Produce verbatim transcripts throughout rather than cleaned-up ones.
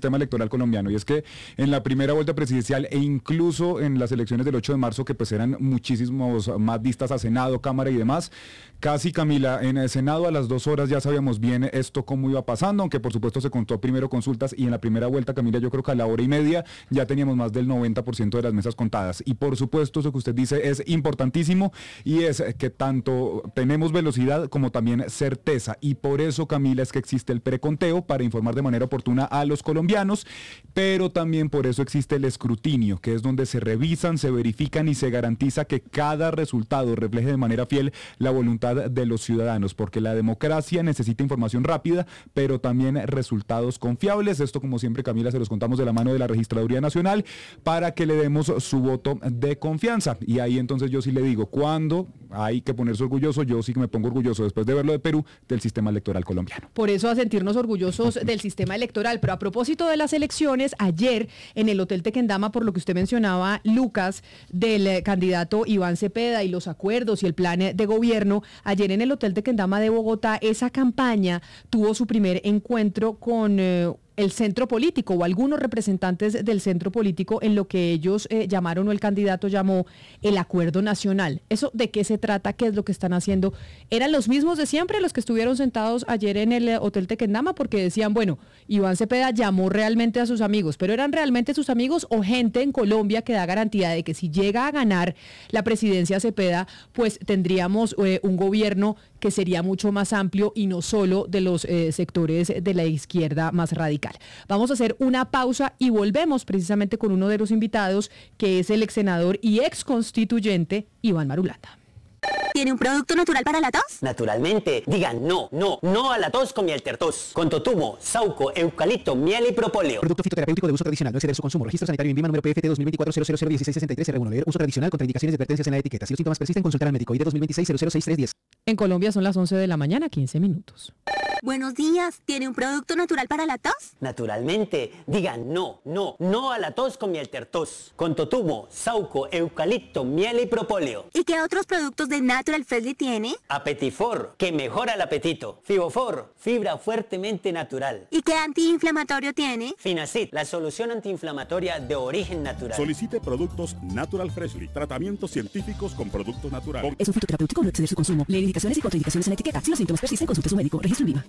sistema electoral colombiano, y es que en la primera vuelta presidencial e incluso en las elecciones del ocho de marzo, que pues eran muchísimos más vistas a Senado, Cámara y demás, casi, Camila, en el Senado a las dos horas ya sabíamos bien esto cómo iba pasando, aunque por supuesto se contó primero consultas, y en la primera vuelta, Camila, yo creo que a la hora y media ya teníamos más del noventa por ciento de las mesas contadas. Y por supuesto eso que usted dice es importantísimo, y es que tanto tenemos velocidad como también certeza, y por eso, Camila, es que existe el preconteo para informar de manera oportuna a los colombianos, pero también por eso existe el escrutinio, que es donde se revisan, se verifican y se garantiza que cada resultado refleje de manera fiel la voluntad de los ciudadanos, porque la democracia necesita información rápida, pero también resultados confiables. Esto, como siempre, Camila, se los contamos de la mano de la Registraduría Nacional para que le demos su voto de confianza. Y ahí entonces yo sí le digo, cuando hay que ponerse orgulloso, yo sí que me pongo orgulloso, después de verlo de Perú, del sistema electoral colombiano. Por eso a sentirnos orgullosos del sistema electoral. Pero a propósito de las elecciones, ayer en el Hotel Tequendama, por lo que usted mencionaba, Lucas, del eh, candidato Iván Cepeda y los acuerdos y el plan eh, de gobierno, ayer en el Hotel Tequendama de Bogotá, esa campaña tuvo su primer encuentro con eh, el centro político o algunos representantes del centro político en lo que ellos eh, llamaron, o el candidato llamó, el acuerdo nacional. ¿Eso de qué se trata? ¿Qué es lo que están haciendo? ¿Eran los mismos de siempre los que estuvieron sentados ayer en el eh, Hotel Tequendama? Porque decían, bueno, Iván Cepeda llamó realmente a sus amigos, pero ¿eran realmente sus amigos o gente en Colombia que da garantía de que si llega a ganar la presidencia Cepeda, pues tendríamos eh, un gobierno que sería mucho más amplio y no solo de los eh, sectores de la izquierda más radical? Vamos a hacer una pausa y volvemos precisamente con uno de los invitados, que es el ex senador y ex constituyente Iván Marulanda. ¿Tiene un producto natural para la tos? Naturalmente. Digan no, no, no a la tos con miel tertos. Con totumo, sauco, eucalipto, miel y propóleo. Producto fitoterapéutico de uso tradicional. No exceder su consumo. Registro sanitario INVIMA número P F T dos mil veinticuatro cero cero cero dieciséis sesenta y tres R uno. Leer uso tradicional. Contraindicaciones y advertencias en la etiqueta. Si los síntomas persisten, consultar al médico. I D dos mil veintiséis cero cero seis tres diez. En Colombia son las once de la mañana, quince minutos. Buenos días. ¿Tiene un producto natural para la tos? Naturalmente. Digan no, no, no a la tos con miel tertos. Con totumo, sauco, eucalipto, miel y propóleo. ¿Y qué otros productos de Natural Freshly tiene? Apetifor, que mejora el apetito. Fibofor, fibra fuertemente natural. ¿Y qué antiinflamatorio tiene? Finacid, la solución antiinflamatoria de origen natural. Solicite productos Natural Freshly. Tratamientos científicos con productos naturales. Es un fitoterapéutico, no exceder su consumo. Leer indicaciones y contraindicaciones en la etiqueta. Si los síntomas persisten, consulte a su médico. Registro INVIMA.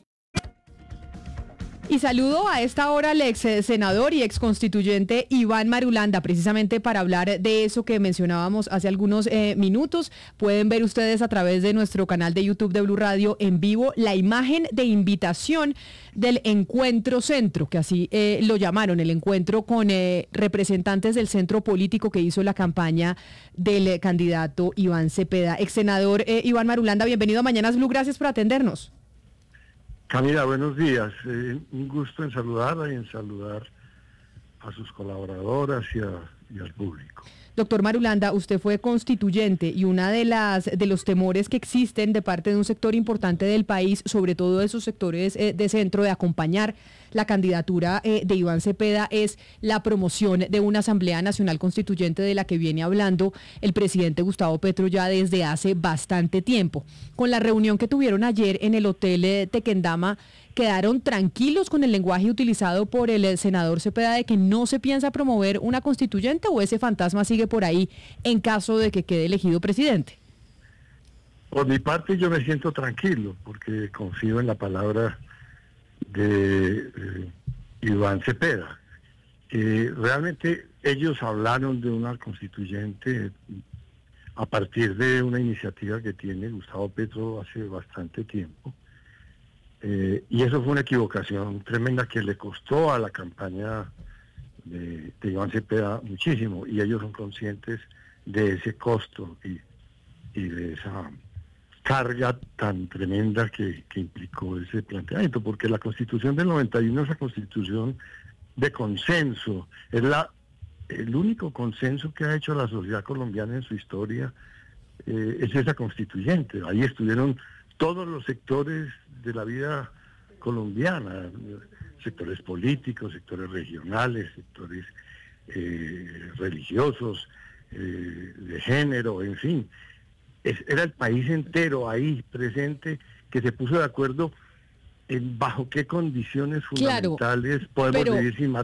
Y saludo a esta hora al ex senador y ex constituyente Iván Marulanda, precisamente para hablar de eso que mencionábamos hace algunos eh, minutos. Pueden ver ustedes a través de nuestro canal de YouTube de Blue Radio en vivo la imagen de invitación del Encuentro Centro, que así eh, lo llamaron, el encuentro con eh, representantes del centro político que hizo la campaña del eh, candidato Iván Cepeda. Ex senador eh, Iván Marulanda, bienvenido a Mañanas Blue, gracias por atendernos. Camila, buenos días. Eh, un gusto en saludarla y en saludar a sus colaboradoras y, a, y al público. Doctor Marulanda, usted fue constituyente y una de las de los temores que existen de parte de un sector importante del país, sobre todo esos sectores eh, de centro, de acompañar la candidatura eh, de Iván Cepeda, es la promoción de una Asamblea Nacional Constituyente de la que viene hablando el presidente Gustavo Petro ya desde hace bastante tiempo. Con la reunión que tuvieron ayer en el Hotel eh, Tequendama, ¿quedaron tranquilos con el lenguaje utilizado por el eh, senador Cepeda de que no se piensa promover una constituyente, o ese fantasma sigue por ahí en caso de que quede elegido presidente? Por mi parte yo me siento tranquilo porque confío en la palabra de eh, Iván Cepeda. Eh, realmente ellos hablaron de una constituyente a partir de una iniciativa que tiene Gustavo Petro hace bastante tiempo. Eh, y eso fue una equivocación tremenda que le costó a la campaña de, de Iván Cepeda muchísimo, y ellos son conscientes de ese costo y, y de esa carga tan tremenda que, que implicó ese planteamiento, porque la Constitución del noventa y uno es la Constitución de consenso, es la el único consenso que ha hecho la sociedad colombiana en su historia, eh, es esa constituyente. Ahí estuvieron todos los sectores de la vida colombiana, sectores políticos, sectores regionales, sectores eh, religiosos, eh, de género, en fin. Es, era el país entero ahí presente que se puso de acuerdo en bajo qué condiciones fundamentales, claro, podemos pero... vivir sin